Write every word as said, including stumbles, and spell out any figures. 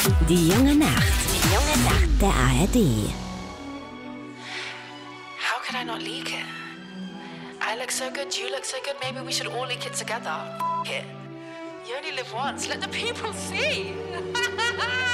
Die junge Nacht. Die junge Nacht der A R D. How could I not leak it? I look so good, you look so good, maybe we should all leak it together. F it. You only live once, let the people see.